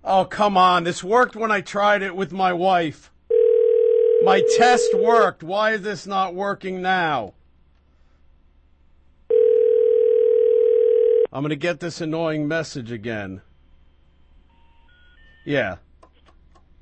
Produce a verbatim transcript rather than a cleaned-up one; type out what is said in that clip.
Oh, come on. This worked when I tried it with my wife. My test worked. Why is this not working now? I'm going to get this annoying message again. Yeah.